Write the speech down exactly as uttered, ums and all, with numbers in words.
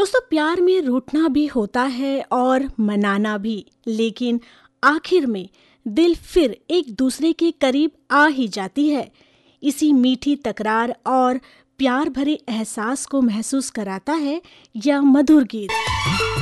दोस्तों, प्यार में रूठना भी होता है और मनाना भी, लेकिन आखिर में दिल फिर एक दूसरे के करीब आ ही जाती है। इसी मीठी तकरार और प्यार भरे एहसास को महसूस कराता है यह मधुर गीत।